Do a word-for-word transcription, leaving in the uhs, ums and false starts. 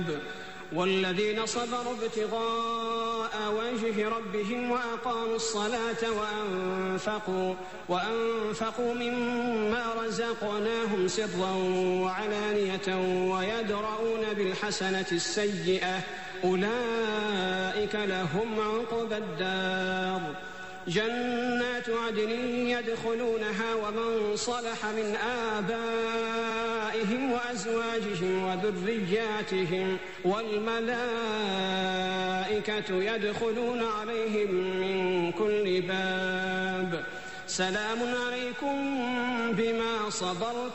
والذين صبروا ابتغاء وجه ربهم وأقاموا الصلاة وأنفقوا, وأنفقوا مما رزقناهم سرا وعلانية ويدرؤون بالحسنة السيئة أولئك لهم عقبى الدار جنات عدن يدخلونها ومن صلح من آبائهم وأزواجهم وذرياتهم والملائكة يدخلون عليهم من كل باب سلام عليكم بما صبرتم